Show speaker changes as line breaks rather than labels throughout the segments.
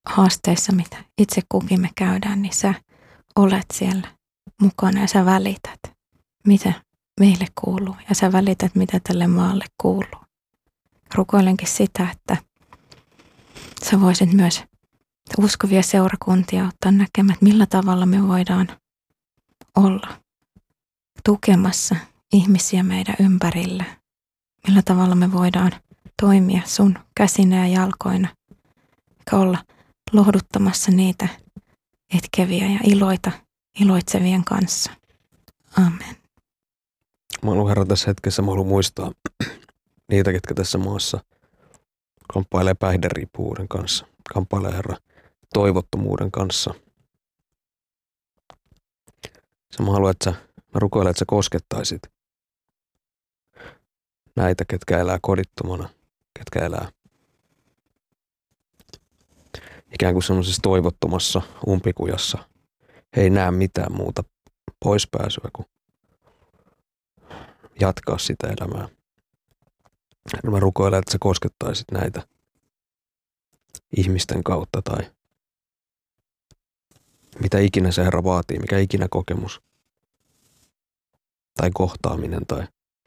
haasteissa, mitä itse kukin me käydään, niin sä olet siellä mukana ja sä välität, mitä meille kuuluu ja sä välität, mitä tälle maalle kuuluu. Rukoilenkin sitä, että sä voisit myös uskovia seurakuntia ottaa näkemään, että millä tavalla me voidaan olla tukemassa ihmisiä meidän ympärillä. Millä tavalla me voidaan toimia sun käsinä ja jalkoina, eikä olla lohduttamassa niitä etkeviä ja iloitsevien kanssa. Amen.
Mä haluan, Herra, tässä hetkessä muistaa niitä, ketkä tässä maassa kamppailee päihderiippuvuuden kanssa. Kamppailee, Herra, toivottomuuden kanssa. Mä rukoilen, että sä koskettaisit näitä, ketkä elää kodittomana, ketkä elää ikään kuin semmoisessa toivottomassa umpikujassa. He ei näe mitään muuta poispääsyä kuin jatkaa sitä elämää. Mä rukoilen, että sä koskettaisit näitä ihmisten kautta tai mitä ikinä se, Herra, vaatii, mikä ikinä kokemus tai kohtaaminen tai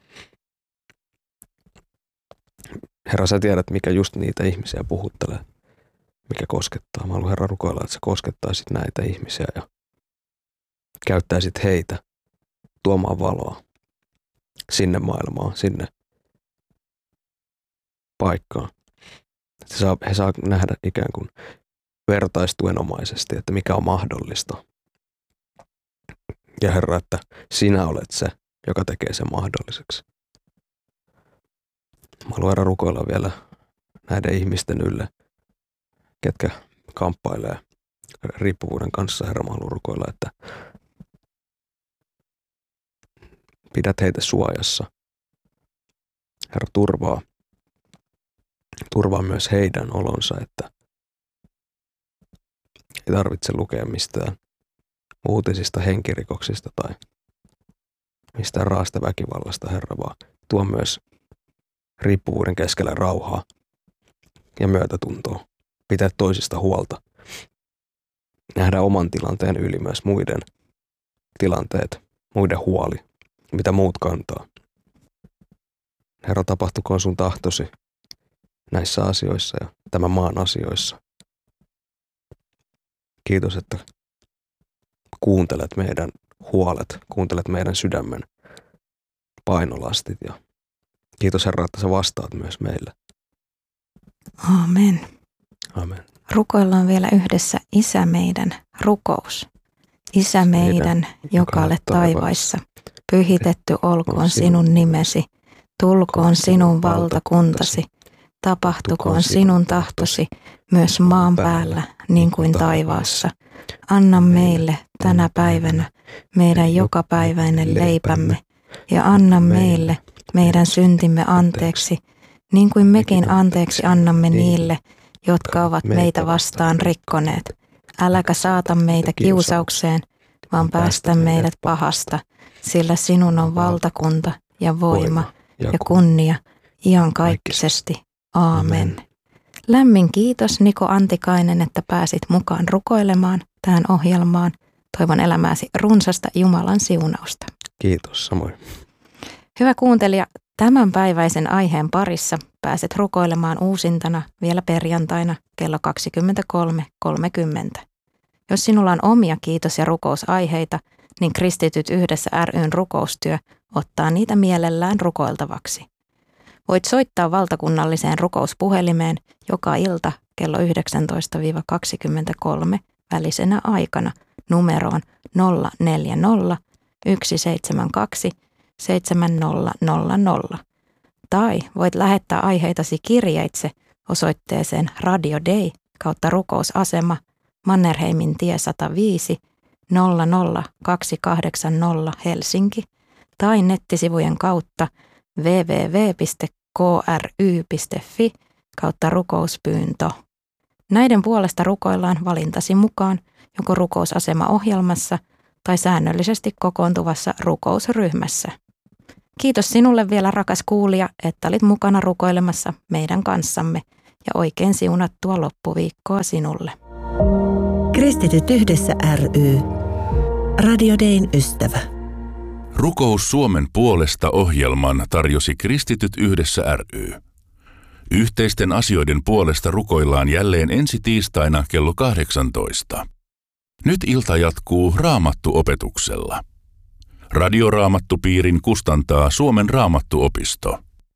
Herra, sä tiedät, mikä just niitä ihmisiä puhuttelee, mikä koskettaa. Mä haluan, Herra, rukoilla, että sä koskettaisit näitä ihmisiä ja käyttäisit heitä tuomaan valoa sinne maailmaan, sinne paikkaan. He saa nähdä ikään kuin vertaistuenomaisesti, että mikä on mahdollista. Ja Herra, että sinä olet se, joka tekee sen mahdolliseksi. Mä haluan, Herra, rukoilla vielä näiden ihmisten ylle, ketkä kamppailee riippuvuuden kanssa. Herra, mä haluan rukoilla, että pidät heitä suojassa. Herra, turvaa myös heidän olonsa, että ei tarvitse lukea mistään uutisista henkirikoksista tai mistään raasta väkivallasta, Herra, vaan tuo myös riippuvuuden keskellä rauhaa ja myötätuntoa. Pitää toisista huolta. Nähdä oman tilanteen yli myös muiden tilanteet, muiden huoli, mitä muut kantaa. Herra, tapahtukoon sun tahtosi näissä asioissa ja tämän maan asioissa. Kiitos, että kuuntelet meidän huolet, kuuntelet meidän sydämen painolastit ja kiitos, Herra, että sä vastaat myös meille.
Amen.
Amen.
Rukoillaan vielä yhdessä Isä meidän rukous. Isä meidän, joka olet taivaissa, pyhitetty olkoon sinun nimesi, tulkoon sinun valtakuntasi, tapahtukoon sinun tahtosi myös maan päällä niin kuin taivaassa. Anna meille tänä päivänä meidän jokapäiväinen leipämme ja anna meille meidän syntimme anteeksi, niin kuin mekin anteeksi annamme niille, jotka ovat meitä vastaan rikkoneet. Äläkä saata meitä kiusaukseen, vaan päästä meidät pahasta, sillä sinun on valtakunta ja voima ja kunnia iankaikkisesti. Aamen. Lämmin kiitos, Niko Antikainen, että pääsit mukaan rukoilemaan tähän ohjelmaan. Toivon elämääsi runsasta Jumalan siunausta.
Kiitos, samoin.
Hyvä kuuntelija, tämänpäiväisen aiheen parissa pääset rukoilemaan uusintana vielä perjantaina kello 23.30. Jos sinulla on omia kiitos- ja rukousaiheita, niin Kristityt yhdessä ry:n rukoustyö ottaa niitä mielellään rukoiltavaksi. Voit soittaa valtakunnalliseen rukouspuhelimeen joka ilta kello 19-23 välisenä aikana numeroon 040 172 7000. Tai voit lähettää aiheitasi kirjeitse osoitteeseen Radio Day /rukousasema Mannerheimin tie 105 00280 Helsinki tai nettisivujen kautta www.kry.fi/rukouspyyntö. Näiden puolesta rukoillaan valintasi mukaan joko rukousasema-ohjelmassa tai säännöllisesti kokoontuvassa rukousryhmässä. Kiitos sinulle vielä, rakas kuulija, että olit mukana rukoilemassa meidän kanssamme ja oikein siunattua loppuviikkoa sinulle.
Kristityt yhdessä ry. Radio Dayn ystävä.
Rukous Suomen puolesta -ohjelman tarjosi Kristityt yhdessä ry. Yhteisten asioiden puolesta rukoillaan jälleen ensi tiistaina kello 18. Nyt ilta jatkuu Raamattu-opetuksella. Radioraamattupiirin kustantaa Suomen Raamattuopisto.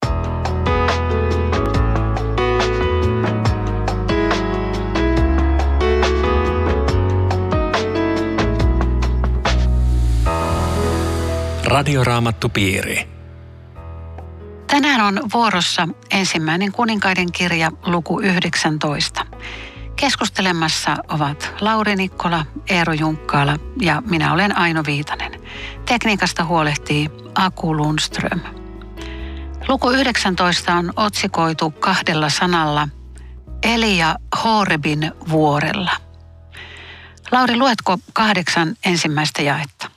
Radioraamattupiiri.
Tänään on vuorossa ensimmäinen kuninkaiden kirja luku 19. Keskustelemassa ovat Lauri Nikkola, Eero Junkkaala ja minä olen Aino Viitanen. Tekniikasta huolehtii Aku Lundström. Luku 19 on otsikoitu 2 sanalla Elia Horebin vuorella. Lauri, luetko 8 ensimmäistä jaetta?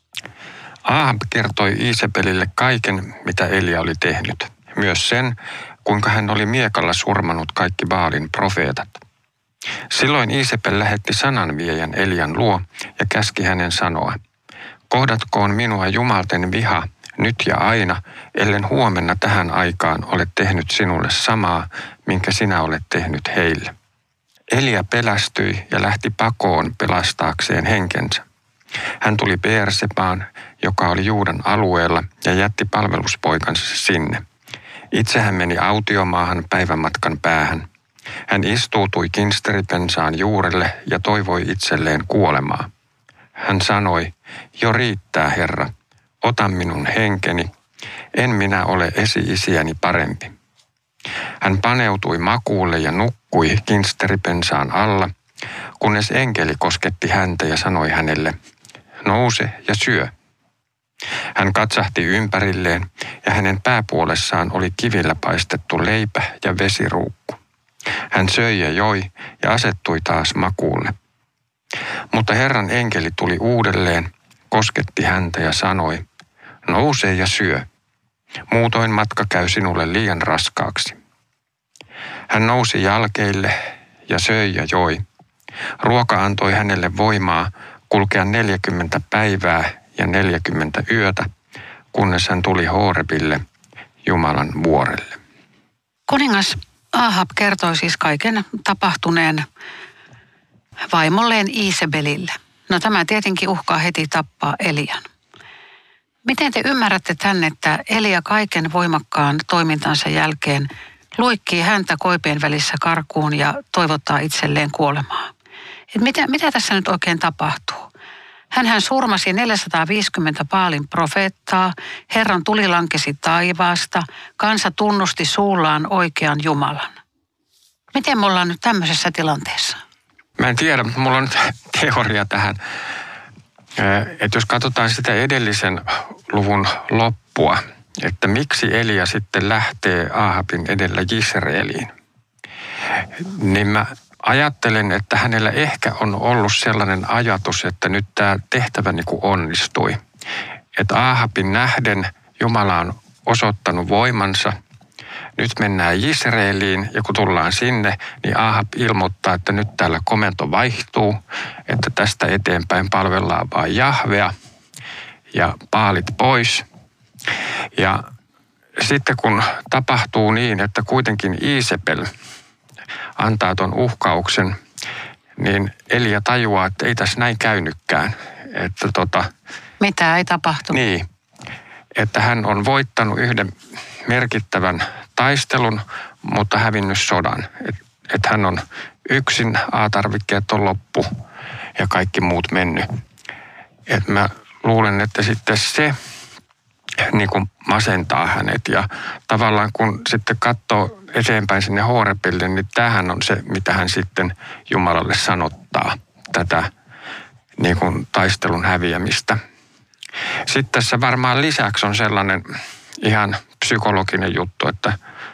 Ahab kertoi Iisebelille kaiken, mitä Elia oli tehnyt. Myös sen, kuinka hän oli miekalla surmanut kaikki Baalin profeetat. Silloin Iisebel lähetti sananviejän Elian luo ja käski hänen sanoa: kohdatkoon minua jumalten viha nyt ja aina, ellen huomenna tähän aikaan ole tehnyt sinulle samaa, minkä sinä olet tehnyt heille. Elia pelästyi ja lähti pakoon pelastaakseen henkensä. Hän tuli Beersebaan, joka oli Juudan alueella, ja jätti palveluspoikansa sinne. Itse hän meni autiomaahan päivämatkan päähän. Hän istuutui kinsteripensaan juurelle ja toivoi itselleen kuolemaa. Hän sanoi: jo riittää, Herra, ota minun henkeni, en minä ole esi-isiäni parempi. Hän paneutui makuulle ja nukkui kinsteripensaan alla, kunnes enkeli kosketti häntä ja sanoi hänelle: nouse ja syö. Hän katsahti ympärilleen ja hänen pääpuolessaan oli kivillä paistettu leipä ja vesiruukku. Hän söi ja joi ja asettui taas makuulle. Mutta Herran enkeli tuli uudelleen, kosketti häntä ja sanoi: nouse ja syö. Muutoin matka käy sinulle liian raskaaksi. Hän nousi jalkeille ja söi ja joi. Ruoka antoi hänelle voimaa kulkea 40 päivää ja 40 yötä, kunnes hän tuli Horebille, Jumalan vuorelle.
Kuningas Ahab kertoi siis kaiken tapahtuneen vaimolleen Iisebelille. No tämä tietenkin uhkaa heti tappaa Elian. Miten te ymmärrätte tämän, että Elia kaiken voimakkaan toimintansa jälkeen luikkii häntä koipien välissä karkuun ja toivottaa itselleen kuolemaa? Mitä tässä nyt oikein tapahtuu? Hänhän surmasi 450 Baalin profeettaa, Herran tuli lankesi taivaasta, kansa tunnusti suullaan oikean Jumalan. Miten me ollaan nyt tämmöisessä tilanteessa?
Mä en tiedä, mutta mulla on teoria tähän. Että jos katsotaan sitä edellisen luvun loppua, että miksi Elia sitten lähtee Ahabin edellä Jisreeliin, niin mä ajattelen, että hänellä ehkä on ollut sellainen ajatus, että nyt tämä tehtävä niin kuin onnistui. Että Ahabin nähden Jumala on osoittanut voimansa. Nyt mennään Jisreeliin ja kun tullaan sinne, niin Ahab ilmoittaa, että nyt täällä komento vaihtuu, että tästä eteenpäin palvellaan vain Jahvea ja Baalit pois. Ja sitten kun tapahtuu niin, että kuitenkin Iisebel antaa ton uhkauksen, niin Elia tajuaa, että ei tässä näin käynytkään. Että
mitä ei tapahtunut?
Niin, että hän on voittanut yhden merkittävän taistelun, mutta hävinnyt sodan. Että hän on yksin, A-tarvikkeet on loppu ja kaikki muut mennyt. Että mä luulen, että sitten se niin kuin masentaa hänet ja tavallaan kun sitten katsoo eteenpäin sinne Horebille, niin tämähän on se, mitä hän sitten Jumalalle sanottaa, tätä niin kuin taistelun häviämistä. Sitten tässä varmaan lisäksi on sellainen ihan psykologinen juttu, että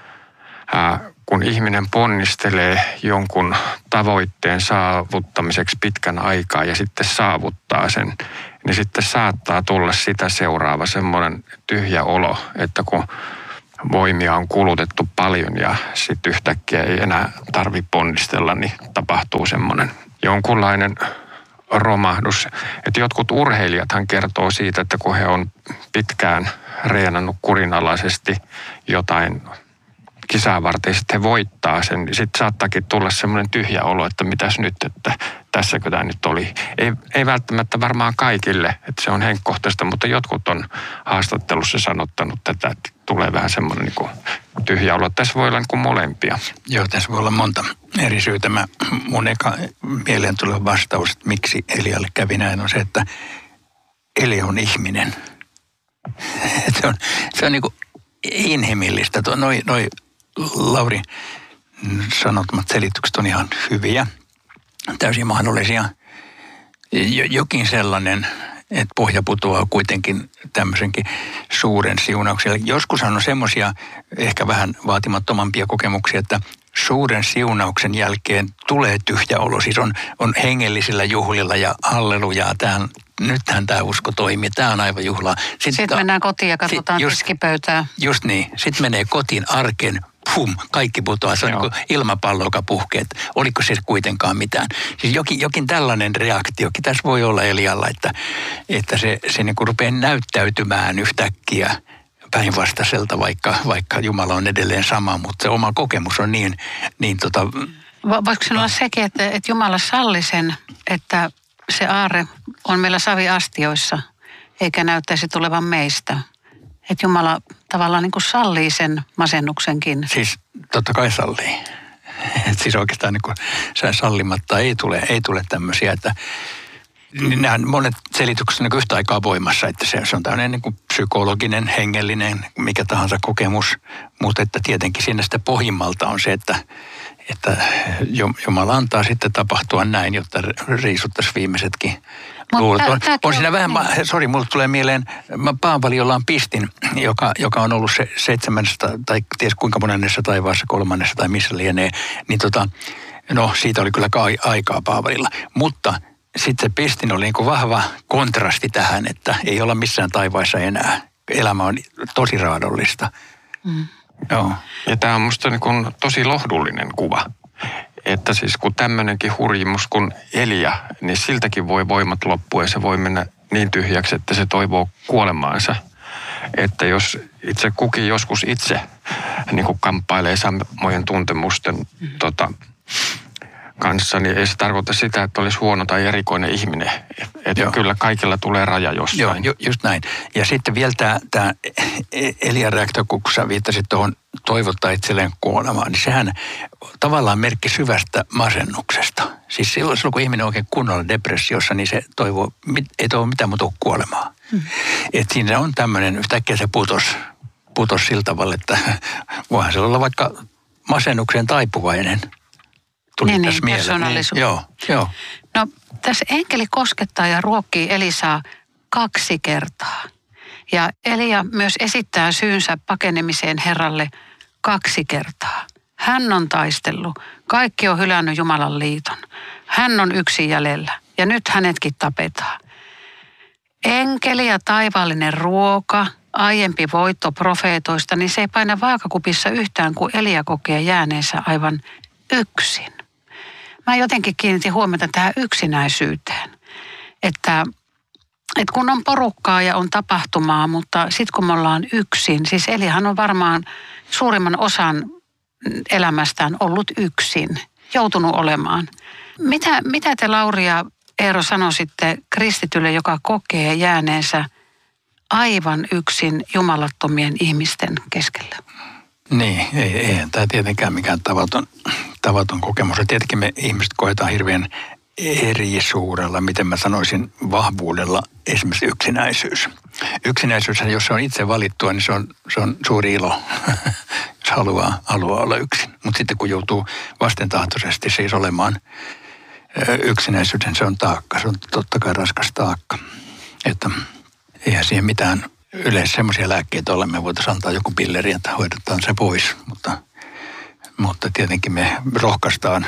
kun ihminen ponnistelee jonkun tavoitteen saavuttamiseksi pitkän aikaa ja sitten saavuttaa sen, niin sitten saattaa tulla sitä seuraava semmoinen tyhjä olo, että kun voimia on kulutettu paljon ja sitten yhtäkkiä ei enää tarvitse ponnistella, niin tapahtuu semmoinen jonkunlainen romahdus. Että jotkut urheilijathan kertoo siitä, että kun he on pitkään reenannut kurinalaisesti jotain kisaa varten, sitten he voittaa sen, niin sitten saattaakin tulla semmoinen tyhjä olo, että mitäs nyt, että tässäkö tämä nyt oli. Ei välttämättä varmaan kaikille, että se on henkkohtaista, mutta jotkut on haastattelussa sanottanut tätä, että tulee vähän semmoinen niin kuin tyhjä olo. Tässä voi olla niin kuin molempia.
Joo, tässä voi olla monta eri syytä. Mun eka mieleen tulee vastaus, että miksi Elialle kävi näin, on se, että Elia on ihminen. Se on niin kuin inhimillistä. Noi Lauri sanottamat selitykset on ihan hyviä, täysin mahdollisia. Jokin sellainen, että pohja putoaa kuitenkin tämmöisenkin suuren siunauksen. Joskushan on semmoisia ehkä vähän vaatimattomampia kokemuksia, että suuren siunauksen jälkeen tulee tyhjä olo. Siis on hengellisillä juhlilla ja hallelujaa. Nythän tämä usko toimii. Tämä on aivan juhlaa.
Sitten mennään kotiin ja katsotaan tiskipöytää.
Just niin. Sitten menee kotiin arkeen. Pum, kaikki putoaa. Se on niin kuin ilmapallo, joka puhkee. Oliko se kuitenkaan mitään? Siis jokin tällainen reaktiokin tässä voi olla Elialla, että se niin kuin rupeaa näyttäytymään yhtäkkiä päinvastaiselta, vaikka Jumala on edelleen sama, mutta se oma kokemus on niin
Voisiko se olla sekin, että Jumala salli sen, että se aarre on meillä saviastioissa, eikä näyttäisi tulevan meistä? Että Jumala tavallaan niin kuin sallii sen masennuksenkin.
Siis totta kai sallii. Siis oikeastaan niin kuin sallimatta ei tule tämmöisiä, että nämä monet selitykset on yhtä aikaa voimassa, että se on tämmöinen niin kuin psykologinen, hengellinen, mikä tahansa kokemus, mutta että tietenkin siinä sitä pohjimmalta on se, että Jumala antaa sitten tapahtua näin, jotta riisuttaisiin viimeisetkin luulet. On siinä vähän, mulle tulee mieleen, Paavaliolla on pistin, joka on ollut se 700 tai ties kuinka monennessa taivaassa, 3. tai missä lienee, niin siitä oli kyllä aikaa Paavalilla, mutta sitten se pistin oli niin kuin vahva kontrasti tähän, että ei olla missään taivaissa enää. Elämä on tosi raadollista. Mm. Joo.
Ja tämä on musta niin kuin tosi lohdullinen kuva. Että siis kun tämmöinenkin hurjimus kuin Elia, niin siltäkin voi voimat loppua ja se voi mennä niin tyhjäksi, että se toivoo kuolemaansa. Että jos itse kukin joskus itse niin kuin kamppailee samojen tuntemusten kanssa, niin ei se tarkoita sitä, että olisi huono tai erikoinen ihminen. Että kyllä kaikilla tulee raja jossain.
Joo, just näin. Ja sitten vielä tämä Elian reaktio, kun sä viittasit tuohon toivottaa itselleen kuolemaa, niin sehän tavallaan merkki syvästä masennuksesta. Siis silloin kun ihminen on oikein kunnolla depressiossa, niin se ei toivo mitään muuta kuin kuolemaa. Että siinä on tämmöinen, yhtäkkiä se putos sillä tavalla, että voihan se olla vaikka masennukseen taipuvainen.
Niin, persoonallisuus.
Joo.
No, tässä enkeli koskettaa ja ruokkii Elisaa 2 kertaa. Ja Elia myös esittää syynsä pakenemiseen Herralle 2 kertaa. Hän on taistellut. Kaikki on hylännyt Jumalan liiton. Hän on yksin jäljellä. Ja nyt hänetkin tapetaan. Enkeli ja taivaallinen ruoka, aiempi voitto profeetoista, niin se ei paina vaakakupissa yhtään, kun Elia kokee jääneensä aivan yksin. Mä jotenkin kiinnitin huomiota tähän yksinäisyyteen, että kun on porukkaa ja on tapahtumaa, mutta sitten kun me ollaan yksin, siis Eliahan on varmaan suurimman osan elämästään ollut yksin, joutunut olemaan. Mitä te Lauri ja Eero sanoisitte kristitylle, joka kokee jääneensä aivan yksin jumalattomien ihmisten keskellä?
Niin, ei tämä tietenkään mikään tavaton kokemus. Ja tietenkin me ihmiset koetaan hirveän eri suurella, miten mä sanoisin, vahvuudella esimerkiksi yksinäisyys. Yksinäisyys, jos se on itse valittua, niin se on suuri ilo, jos haluaa olla yksin. Mutta sitten kun joutuu vastentahtoisesti siis olemaan yksinäisyyden, se on taakka. Se on totta kai raskas taakka. Että eihän siihen mitään yleensä semmoisia lääkkeitä ole. Me voitaisiin antaa joku pilleri, että hoidetaan se pois. Mutta tietenkin me rohkaistaan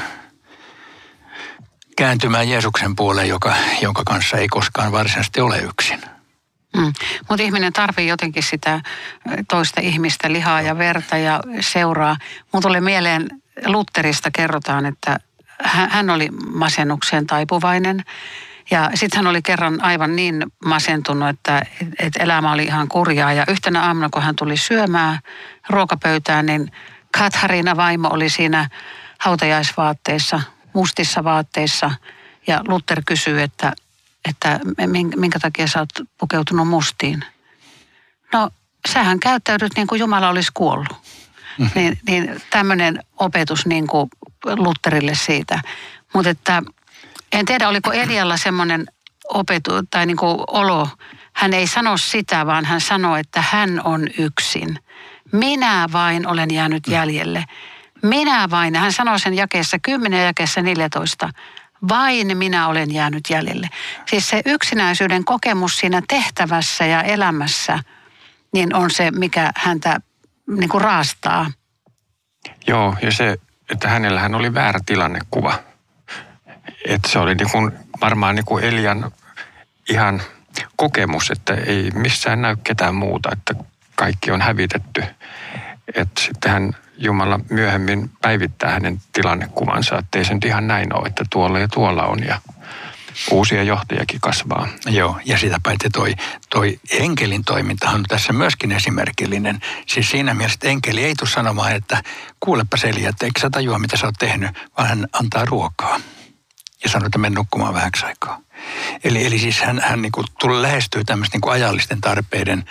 kääntymään Jeesuksen puoleen, jonka kanssa ei koskaan varsinaisesti ole yksin.
Mutta ihminen tarvitsee jotenkin sitä toista ihmistä, lihaa ja verta ja seuraa. Mun tulee mieleen, Lutterista kerrotaan, että hän oli masennukseen taipuvainen. Ja sitten hän oli kerran aivan niin masentunut, että elämä oli ihan kurjaa. Ja yhtenä aamuna, kun hän tuli syömään ruokapöytään, niin Kathariina vaimo oli siinä hautajaisvaatteissa, mustissa vaatteissa. Ja Luther kysyi, että minkä takia sä oot pukeutunut mustiin. No, sähän käyttäydyt niin kuin Jumala olisi kuollut. Niin tämmöinen opetus niin kuin Lutherille siitä. Mutta että en tiedä, oliko Elialla semmoinen opetus tai niin kuin olo. Hän ei sano sitä, vaan hän sanoo, että hän on yksin. Minä vain olen jäänyt jäljelle. Minä vain. Hän sanoo sen jakeessa 10 ja jakeessa 14. Vain minä olen jäänyt jäljelle. Siis se yksinäisyyden kokemus siinä tehtävässä ja elämässä, niin on se, mikä häntä niin kuin raastaa.
Joo, ja se, että hänellähän oli väärä tilannekuva. Että se oli niin kuin, varmaan niin kuin Elian ihan kokemus, että ei missään näy ketään muuta, että kaikki on hävitetty. Että sitten Jumala myöhemmin päivittää hänen tilannekuvansa, että ei se nyt ihan näin ole, että tuolla ja tuolla on ja uusia johtajakin kasvaa.
Joo, ja sitä paitsi toi enkelin toimintahan on tässä myöskin esimerkillinen. Siis siinä mielessä, että enkeli ei tule sanomaan, että kuulepas Elia, että eikö sä tajua, mitä sä oot tehnyt, vaan hän antaa ruokaa. Ja sanoo, että mene nukkumaan vähäksi aikaa. Eli siis hän niin kuin lähestyy tämmöistä niin kuin ajallisten tarpeiden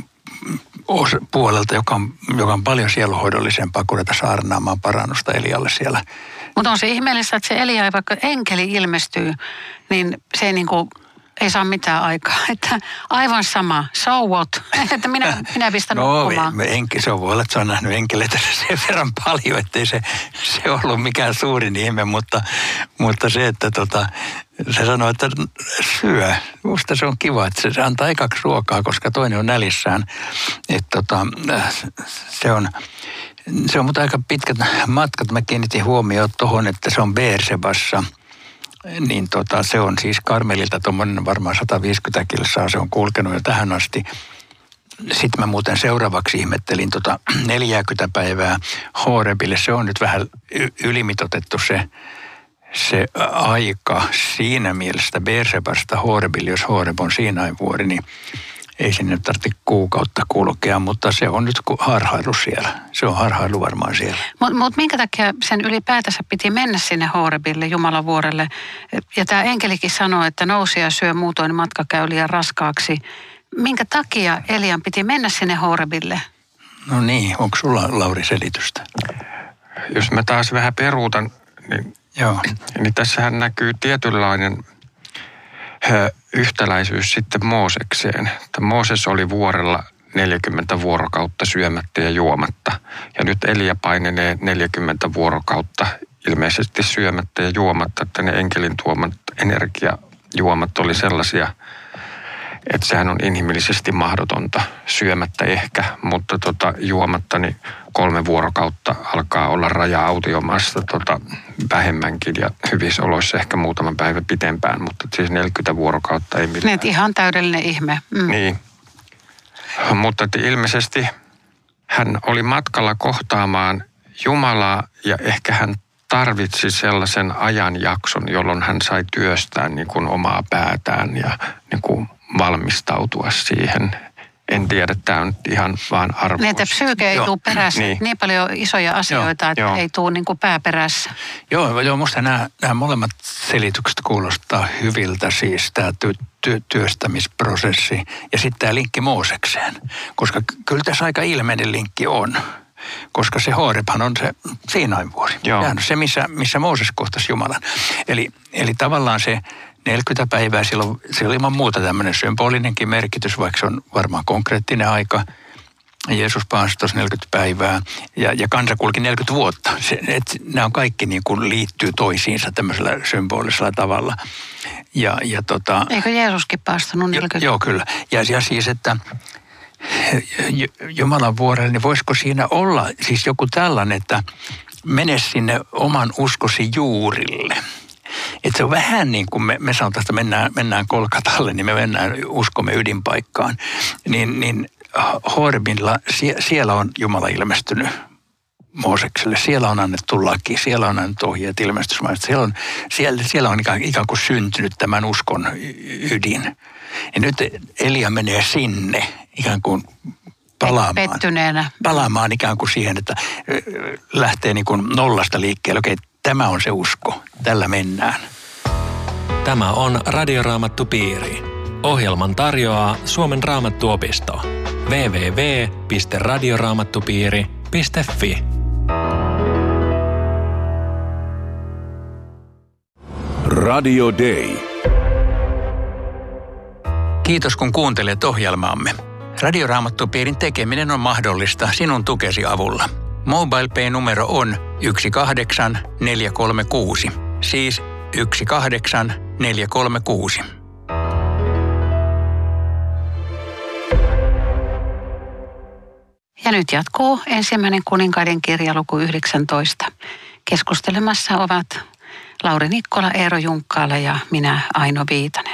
puolelta, joka on paljon sieluhoidollisempaa kuin ruveta saarnaamaan parannusta Elialle siellä.
Mutta on se ihmeellistä, että se Elia, vaikka enkeli ilmestyy, niin se ei niinku ei saa mitään aikaa. Että aivan sama, so what? Että minä pistän nukkumaan.
Se voi olla, että se on nähnyt enkeleitä sen verran paljon, ettei se ollut mikään suurin ihme, mutta se, että se sanoo, että syö. Musta se on kiva, että se antaa ekaksi ruokaa, koska toinen on nälissään. Että se on mutta aika pitkät matkat. Mä kiinnitin huomioon tuohon, että se on Beersebassa. Niin se on siis Karmelilta tuommoinen varmaan 150 kilsaa se on kulkenut jo tähän asti. Sitten mä muuten seuraavaksi ihmettelin 40 päivää Horebille. Se on nyt vähän ylimitoitettu se aika siinä mielessä Beersebasta Horebille, jos Horeb on Siinain vuori, niin ei sinne tarvitse kuukautta kulkea, mutta se on nyt harhailu siellä. Se on harhailu varmaan siellä.
Mutta minkä takia sen ylipäätänsä piti mennä sinne Horebille, Jumalan vuorelle? Ja tämä enkelikin sanoi, että nousi ja syö, muutoin matka käy liian raskaaksi. Minkä takia Elian piti mennä sinne Horebille?
No niin, onko sulla Lauri selitystä?
Jos mä taas vähän peruutan, niin tässähän näkyy tietynlainen yhtäläisyys sitten Moosekseen. Että Mooses oli vuorella 40 vuorokautta syömättä ja juomatta. Ja nyt Elia painenee 40 vuorokautta ilmeisesti syömättä ja juomatta, että ne enkelin tuomat energiajuomat oli sellaisia, että sehän on inhimillisesti mahdotonta syömättä ehkä, mutta juomatta niin 3 vuorokautta alkaa olla raja autiomaasta vähemmänkin ja hyvissä oloissa ehkä muutaman päivän pitempään, mutta siis 40 vuorokautta ei mitään.
Niin, ihan täydellinen ihme.
Niin, mutta ilmeisesti hän oli matkalla kohtaamaan Jumalaa ja ehkä hän tarvitsi sellaisen ajanjakson, jolloin hän sai työstää niin kuin omaa päätään ja niin kuin valmistautua siihen. En tiedä, tämä on ihan vaan arvoista.
Niin, että psyyke ei tule perässä. Niin paljon isoja asioita, että ei tule niin kuin pääperässä.
Joo, musta nämä molemmat selitykset kuulostaa hyviltä, siis tämä työstämisprosessi ja sitten tämä linkki Moosekseen. Koska kyllä tässä aika ilmeinen linkki on. Koska se Horebhan on se Siinain vuori. Se, missä Mooses kohtasi Jumalan. Eli tavallaan se 40 päivää, siellä on ilman muuta tämmöinen symbolinenkin merkitys, vaikka se on varmaan konkreettinen aika. Jeesus paasi tuossa 40 päivää ja kansa kulki 40 vuotta. Nämä on kaikki niin kuin liittyy toisiinsa tämmöisellä symbolisella tavalla.
Eikö Jeesuskin paastunut 40?
Joo, kyllä. Ja siis, että Jumalan vuorelle, niin voisiko siinä olla siis joku tällainen, että mene sinne oman uskosi juurille. Että se on vähän niin kuin me sanotaan, että mennään Kolkatalle, niin me mennään uskomme ydinpaikkaan. Niin Horebilla, siellä on Jumala ilmestynyt Moosekselle. Siellä on annettu laki, siellä on annettu ohjeet ilmestysmaista. Siellä on ikään kuin syntynyt tämän uskon ydin. Ja nyt Elia menee sinne ikään kuin palaamaan ikään kuin siihen, että lähtee niin kuin nollasta liikkeelle. Okei, tämä on se usko, tällä mennään.
Tämä on Radioraamattupiiri. Ohjelman tarjoaa Suomen Raamattuopisto. www.radioraamattupiiri.fi.
Radio Day.
Kiitos kun kuuntelet ohjelmaamme. Radioraamattupiirin tekeminen on mahdollista sinun tukesi avulla. MobilePay-numero on 18436. Siis 18436.
Ja nyt jatkuu 1. kuninkaiden kirja luku 19. Keskustelemassa ovat Lauri Nikkola, Eero Junkkaala ja minä Aino Viitanen.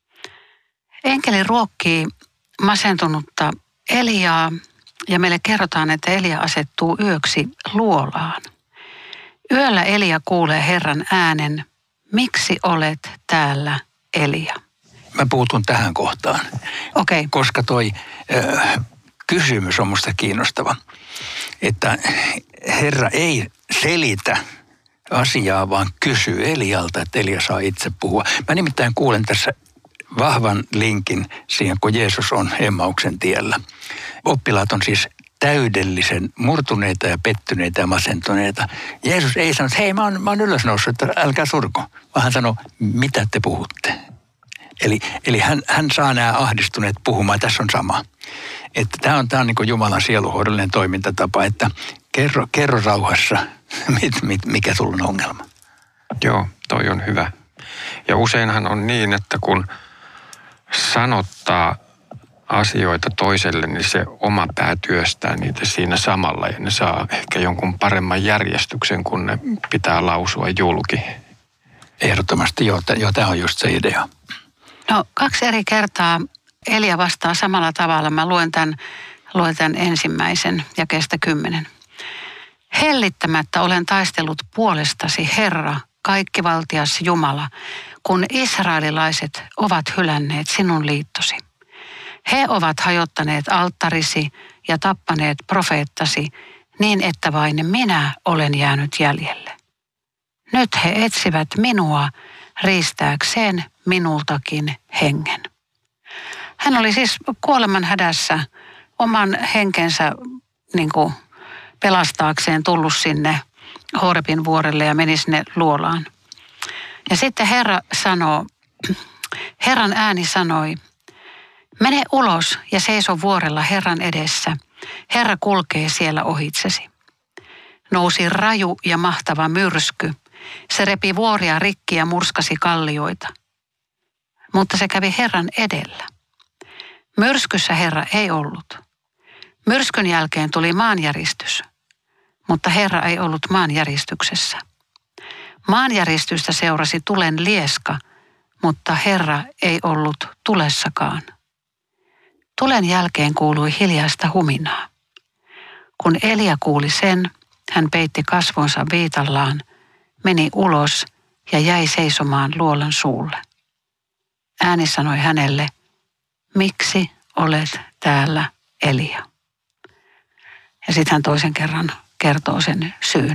Enkeli ruokkii masentunutta Eliaa ja meille kerrotaan, että Elia asettuu yöksi luolaan. Yöllä Elia kuulee Herran äänen, miksi olet täällä, Elia?
Mä puutun tähän kohtaan,
Okei.
koska toi kysymys on musta kiinnostava, että Herra ei selitä asiaa, vaan kysyy Elialta, että Elia saa itse puhua. Mä nimittäin kuulen tässä vahvan linkin siihen, kun Jeesus on Emmauksen tiellä. Oppilaat on siis täydellisen murtuneita ja pettyneitä ja masentuneita. Jeesus ei sano, että hei, mä oon ylösnoussut, että älkää surko, vaan hän sanoo, mitä te puhutte. Eli hän saa nämä ahdistuneet puhumaan, tässä on sama. Että tämä on niin kuin Jumalan sieluhoidollinen toimintatapa, että kerro rauhassa, mikä sulla on ongelma.
Joo, toi on hyvä. Ja useinhan on niin, että kun sanottaa asioita toiselle, niin se oma pää työstää niitä siinä samalla ja ne saa ehkä jonkun paremman järjestyksen, kun ne pitää lausua julki.
Ehdottomasti joo, tämä on just se idea.
No 2 eri kertaa Elia vastaa samalla tavalla. Mä luen tämän ensimmäisen jakeesta 10. Hellittämättä olen taistellut puolestasi, Herra, kaikkivaltias Jumala, kun israelilaiset ovat hylänneet sinun liittosi. He ovat hajottaneet alttarisi ja tappaneet profeettasi niin, että vain minä olen jäänyt jäljelle. Nyt he etsivät minua riistääkseen minultakin hengen. Hän oli siis kuoleman hädässä oman henkensä pelastaakseen tullut sinne Horebin vuorelle ja meni sinne luolaan. Ja sitten Herran ääni sanoi, mene ulos ja seiso vuorella Herran edessä. Herra kulkee siellä ohitsesi. Nousi raju ja mahtava myrsky. Se repi vuoria rikki ja murskasi kallioita. Mutta se kävi Herran edellä. Myrskyssä Herra ei ollut. Myrskyn jälkeen tuli maanjäristys, mutta Herra ei ollut maanjäristyksessä. Maanjäristystä seurasi tulen lieska, mutta Herra ei ollut tulessakaan. Tulen jälkeen kuului hiljaista huminaa. Kun Elia kuuli sen, hän peitti kasvonsa viitallaan, meni ulos ja jäi seisomaan luolan suulle. Ääni sanoi hänelle, miksi olet täällä, Elia? Ja sitten hän toisen kerran kertoo sen syyn.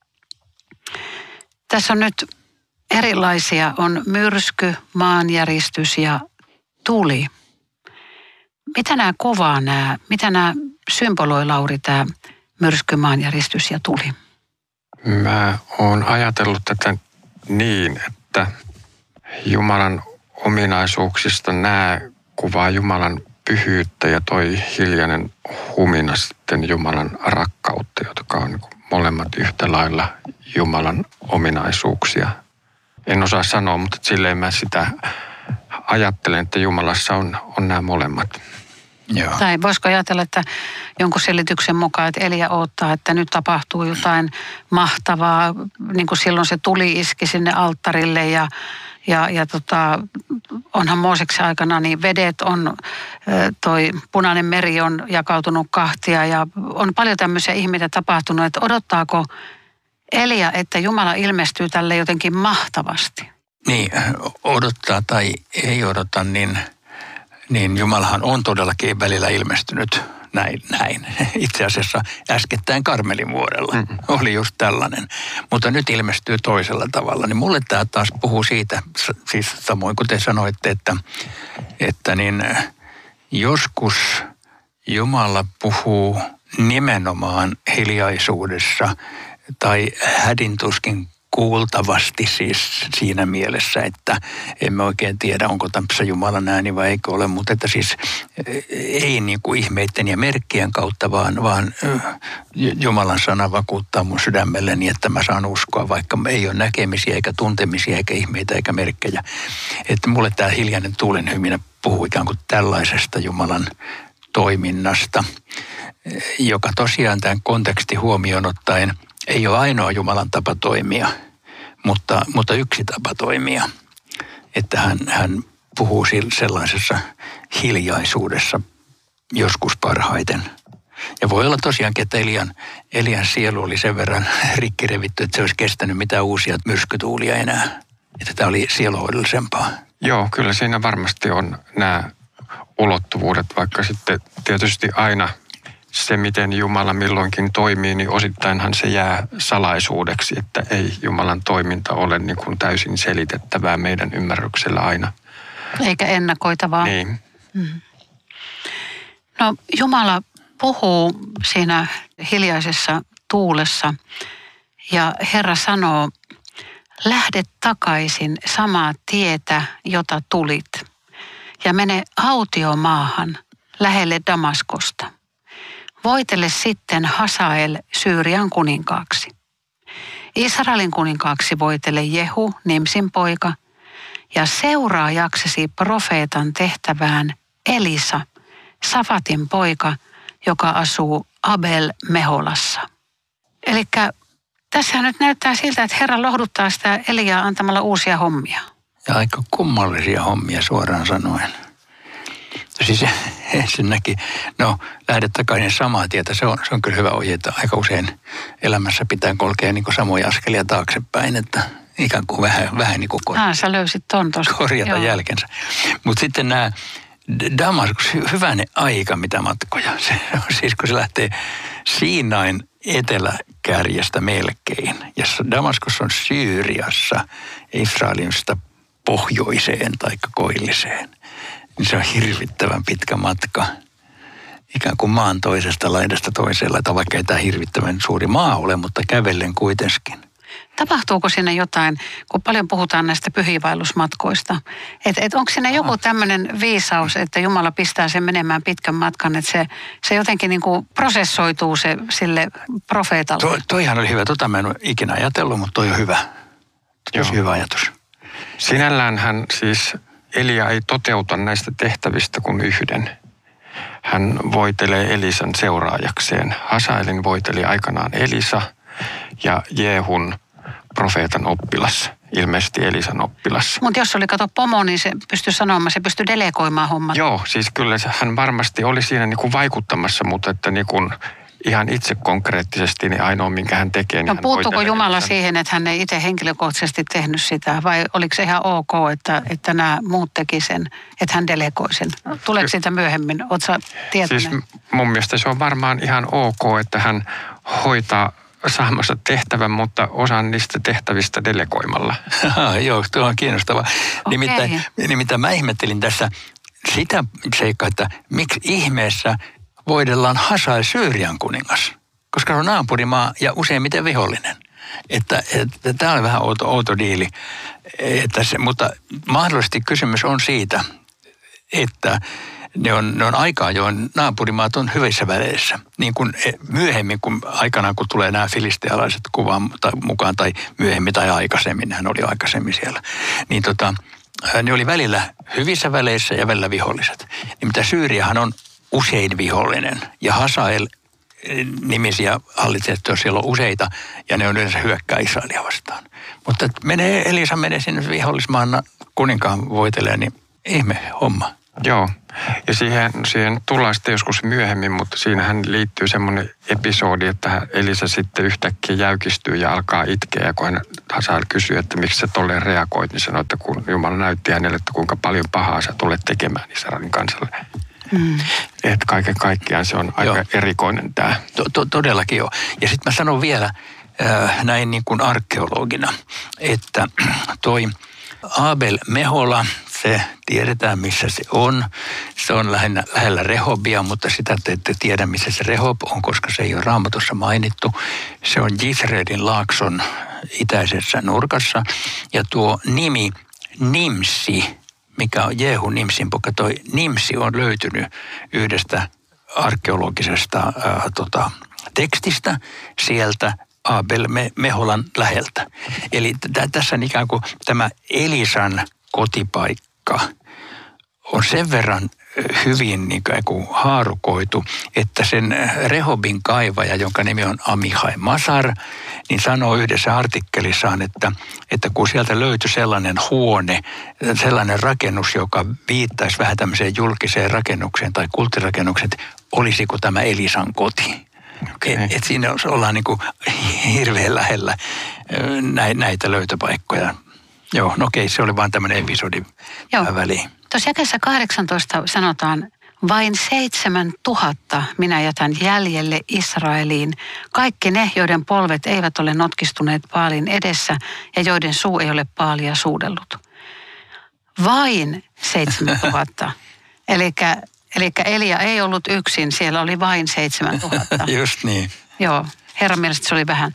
Tässä on nyt erilaisia, on myrsky, maanjäristys ja tuli. Mitä nämä kuvaa mitä nämä symboloi, Lauri, tämä myrsky, maanjäristys ja tuli?
Mä oon ajatellut tätä niin, että Jumalan ominaisuuksista nämä kuvaa Jumalan pyhyyttä ja toi hiljainen humina sitten Jumalan rakkautta, jotka on molemmat yhtä lailla Jumalan ominaisuuksia. En osaa sanoa, mutta silleen mä sitä ajattelen, että Jumalassa on nämä molemmat.
Joo.
Tai voisiko ajatella, että jonkun selityksen mukaan, että Elia odottaa, että nyt tapahtuu jotain mahtavaa, niin kuin silloin se tuli iski sinne alttarille ja Ja onhan Mooseksen aikana niin vedet on, toi Punainen meri on jakautunut kahtia ja on paljon tämmöisiä ihmeitä tapahtunut, että odottaako Elia, että Jumala ilmestyy tälle jotenkin mahtavasti?
Niin, odottaa tai ei odota, niin Jumalahan on todellakin välillä ilmestynyt näin. Itse asiassa äskettäin Karmelin vuorella oli just tällainen, mutta nyt ilmestyy toisella tavalla. Niin mulle tämä taas puhuu siitä, siis samoin kuin te sanoitte, että niin joskus Jumala puhuu nimenomaan hiljaisuudessa tai hädintuskin kuultavasti siis siinä mielessä, että emme oikein tiedä, onko tässä Jumalan ääni vai eikö ole, mutta että siis ei niin kuin ihmeiden ja merkkien kautta, vaan Jumalan sana vakuuttaa mun sydämelleni, että mä saan uskoa, vaikka ei ole näkemisiä eikä tuntemisia eikä ihmeitä eikä merkkejä. Että mulle tämä hiljainen tuulenhyminä puhuu ikään kuin tällaisesta Jumalan toiminnasta, joka tosiaan tämän konteksti huomioon ottaen ei ole ainoa Jumalan tapa toimia, mutta yksi tapa toimia. Että hän puhuu sellaisessa hiljaisuudessa joskus parhaiten. Ja voi olla tosiaankin, että Elian sielu oli sen verran rikkirevitty, että se olisi kestänyt mitään uusia myrskytuulia enää. Että tämä oli sieluhoidollisempaa.
Joo, kyllä siinä varmasti on nämä ulottuvuudet, vaikka sitten tietysti aina se, miten Jumala milloinkin toimii, niin osittainhan se jää salaisuudeksi, että ei Jumalan toiminta ole niin kuin täysin selitettävää meidän ymmärryksellä aina.
Eikä ennakoitavaa.
Niin.
No Jumala puhuu siinä hiljaisessa tuulessa ja Herra sanoo, lähde takaisin samaa tietä, jota tulit ja mene autiomaahan lähelle Damaskosta. Voitele sitten Hasael Syyrian kuninkaaksi. Israelin kuninkaaksi voitele Jehu, Nimsin poika, ja seuraajaksesi profeetan tehtävään Elisa, Safatin poika, joka asuu Abel Meholassa. Elikkä tässä nyt näyttää siltä, että Herra lohduttaa sitä Eliaa antamalla uusia hommia.
Ja aika kummallisia hommia suoraan sanoen. Siis ensinnäkin, lähde takaisin samaa tietä, se on kyllä hyvä ohje, että aika usein elämässä pitää kulkea niin kuin samoja askelia taaksepäin, että ikään kuin vähän niin kuin
sä löysit ton tosta.
Korjata jälkensä. Mutta sitten nämä Damaskus, hyvänen aika mitä matkoja. Se on siis, kun se lähtee Siinain eteläkärjestä melkein, ja Damaskus on Syyriassa, Israelista pohjoiseen tai koilliseen. Niin se on hirvittävän pitkä matka. Ikään kuin maan toisesta laidasta toisella, että vaikka ei tämä hirvittävän suuri maa ole, mutta kävellen kuitenkin.
Tapahtuuko siinä jotain, kun paljon puhutaan näistä pyhiinvaellusmatkoista, että onko siinä joku tämmöinen viisaus, että Jumala pistää sen menemään pitkän matkan, että se jotenkin niin kuin prosessoituu se sille profeetalle?
Toihan oli hyvä, mä en ole ikinä ajatellut, mutta toi on hyvä. Tosi hyvä ajatus.
Sinällään hän siis Elia ei toteuta näistä tehtävistä kuin yhden. Hän voitelee Elisan seuraajakseen. Hasaelin voiteli aikanaan Elisa ja Jehun profeetan oppilas, ilmeisesti Elisan oppilas.
Mutta jos oli pomo, niin se pystyi sanomaan, se pystyi delegoimaan hommat.
Joo, siis kyllä hän varmasti oli siinä niin kuin vaikuttamassa, mutta että niin kuin ihan itse konkreettisesti niin ainoa, minkä hän tekee.
Niin puuttuuko Jumala siihen, että hän ei itse henkilökohtaisesti tehnyt sitä, vai oliko se ihan ok, että nämä muut teki sen, että hän delegoi sen? Tuleeko siitä myöhemmin? Oletko sä tietoinen?
Siis mun mielestä se on varmaan ihan ok, että hän hoitaa saamansa tehtävän, mutta osan niistä tehtävistä delegoimalla.
Joo, tuo on kiinnostavaa.
Okay.
Nimittäin mä ihmettelin tässä sitä seikkaa, että miksi ihmeessä voidellaan Hasael Syyrian kuningas, koska se on naapurimaa ja useimmiten vihollinen. Että tämä on vähän outo diili. Mutta mahdollisesti kysymys on siitä, että ne on aikaa, join naapurimaat on hyvissä väleissä. Niin kuin myöhemmin, kun aikanaan kun tulee nämä filistealaiset kuvaan mukaan, tai myöhemmin tai aikaisemmin, hän oli aikaisemmin siellä, niin ne oli välillä hyvissä väleissä ja välillä viholliset. Nimittäin Syyriahan on usein vihollinen, ja Hasael nimisiä hallitsijoita, siellä on useita, ja ne on yleensä hyökkää Israelia vastaan. Mutta Elisa menee sinne vihollismaan kuninkaan voitelee, niin ihme homma.
Joo, ja siihen tullaan sitten joskus myöhemmin, mutta siinähän liittyy semmoinen episodi, että Elisa sitten yhtäkkiä jäykistyy ja alkaa itkeä. Ja kun hän Hazael kysyy, että miksi sä tolleen reagoit, niin sanoi, että kun Jumala näytti hänelle, että kuinka paljon pahaa sä tulet tekemään Israelin kansalle. Että kaiken kaikkiaan se on aika erikoinen tämä.
Todellakin joo. Ja sitten mä sanon vielä näin niin kuin arkeologina, että toi Abel Mehola, se tiedetään missä se on. Se on lähellä Rehobia, mutta sitä te ette tiedä missä se Rehob on, koska se ei ole Raamatussa mainittu. Se on Jizreelin laakson itäisessä nurkassa. Ja tuo nimi Nimsi, mikä on Jehu Nimsin poika, toi Nimsi on löytynyt yhdestä arkeologisesta tekstistä sieltä Abel Meholan läheltä. Eli tässä on ikään kuin tämä Elisan kotipaikka on sen verran hyvin niin kuin haarukoitu, että sen Rehobin kaivaja, jonka nimi on Amihai Masar, niin sanoo yhdessä artikkelissaan, että kun sieltä löytyi sellainen huone, sellainen rakennus, joka viittaisi vähän tämmöiseen julkiseen rakennukseen tai kulttirakennukseen, olisiko tämä Elisan koti. Okay. Et siinä ollaan niin kuin hirveän lähellä näitä löytöpaikkoja. Joo, no okei, se oli vaan tämmöinen episodi väliin.
Tuossa jakeessa 18 sanotaan, vain 7,000 minä jätän jäljelle Israeliin. Kaikki ne, joiden polvet eivät ole notkistuneet Baalin edessä ja joiden suu ei ole Baalia suudellut. Vain 7,000. Eli Elia ei ollut yksin, siellä oli vain 7,000.
Just niin.
Joo, Herran mielestä se oli vähän.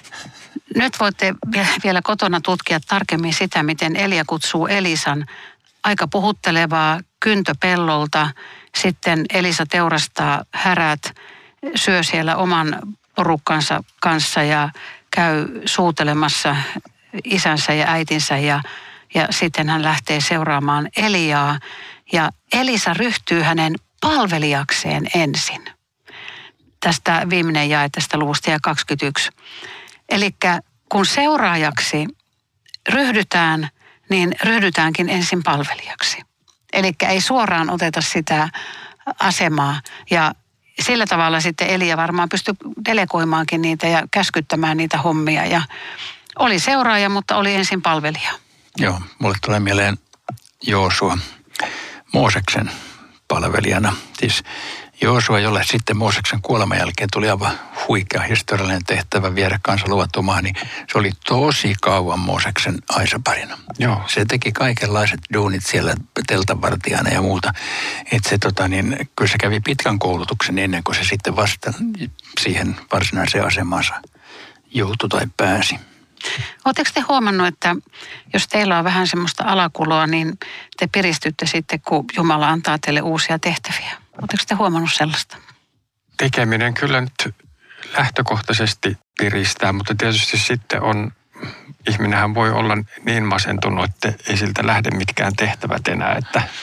Nyt voitte vielä kotona tutkia tarkemmin sitä, miten Elia kutsuu Elisan aika puhuttelevaa kyntöpellolta. Sitten Elisa teurastaa härät, syö siellä oman porukkansa kanssa ja käy suutelemassa isänsä ja äitinsä ja sitten hän lähtee seuraamaan Eliaa. Ja Elisa ryhtyy hänen palvelijakseen ensin. Tästä viimeinen jae tästä luvusta ja 21. Eli kun seuraajaksi ryhdytään, niin ryhdytäänkin ensin palvelijaksi. Eli ei suoraan oteta sitä asemaa. Ja sillä tavalla sitten Elia varmaan pystyi delegoimaankin niitä ja käskyttämään niitä hommia. Ja oli seuraaja, mutta oli ensin palvelija.
Joo, mulle tulee mieleen Joosua Mooseksen palvelijana. Siis Joosua, jolle sitten Mooseksen kuoleman jälkeen tuli aivan huikea historiallinen tehtävä viedä kansa luvattuun maahan, niin se oli tosi kauan Mooseksen aisaparina.
Joo.
Se teki kaikenlaiset duunit siellä teltanvartijana ja muuta. Että se kyllä se kävi pitkän koulutuksen ennen kuin se sitten vasta siihen varsinaiseen asemaansa joutui tai pääsi.
Oletteko te huomannut, että jos teillä on vähän semmoista alakuloa, niin te piristytte sitten, kun Jumala antaa teille uusia tehtäviä? Oletteko te huomannut sellaista?
Tekeminen kyllä nyt lähtökohtaisesti piristää, mutta tietysti sitten ihminenhän voi olla niin masentunut, että ei siltä lähde mitkään tehtävät enää.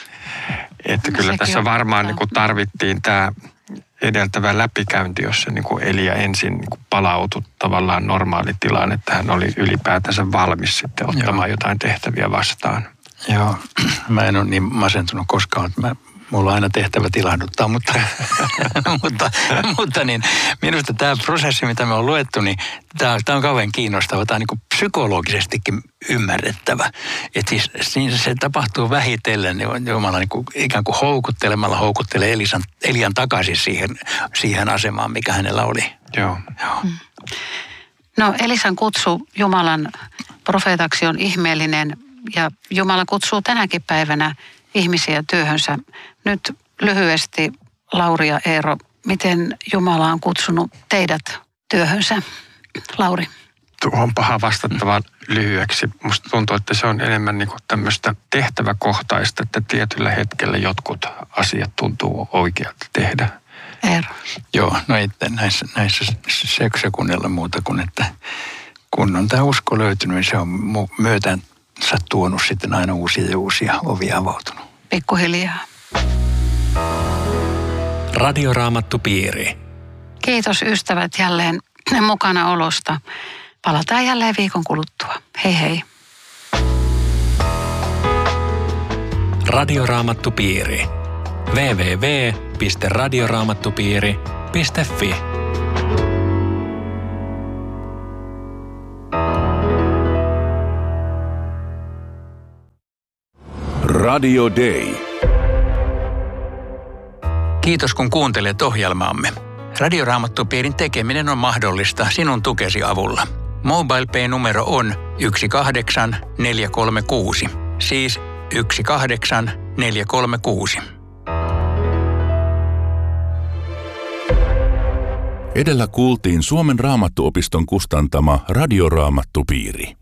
Että kyllä tässä varmaan niin kuin tarvittiin tämä edeltävä läpikäynti, jossa niin kuin Elia ensin niin kuin palautui tavallaan normaalitilaan, että hän oli ylipäätänsä valmis sitten ottamaan jotain tehtäviä vastaan.
Joo, mä en ole niin masentunut koskaan, että mulla on aina tehtävä tilahduttaa, mutta niin, minusta tämä prosessi, mitä me on luettu, niin tämä on kauhean kiinnostava. Tämä on niin kuin psykologisestikin ymmärrettävä. Että siis se tapahtuu vähitellen, niin Jumala niin kuin ikään kuin houkuttelee Elian takaisin siihen asemaan, mikä hänellä oli.
Joo.
No Elisan kutsu Jumalan profeetaksi on ihmeellinen ja Jumala kutsuu tänäkin päivänä ihmisiä työhönsä. Nyt lyhyesti, Lauri ja Eero, miten Jumala on kutsunut teidät työhönsä? Lauri.
Tuohon on paha vastattava lyhyeksi. Musta tuntuu, että se on enemmän niin kuin tämmöistä tehtäväkohtaista, että tietyllä hetkellä jotkut asiat tuntuu oikealta tehdä.
Eero.
Joo, no ei näissä sekunnilla muuta kuin, että kun on tämä usko löytynyt, niin se on myötänsä tuonut sitten aina uusia ja uusia ovia avautunut.
Pikkuhiljaa.
Radioraamattupiiri.
Kiitos ystävät jälleen mukana olosta. Palataan jälleen viikon kuluttua. Hei hei.
Radioraamattupiiri. www.radioraamattupiiri.fi.
Radio Day.
Kiitos kun kuuntelet ohjelmaamme. Radioraamattupiirin tekeminen on mahdollista sinun tukesi avulla. MobilePay-numero on 18436, siis 18436.
Edellä kuultiin Suomen Raamattuopiston kustantama Radioraamattupiiri.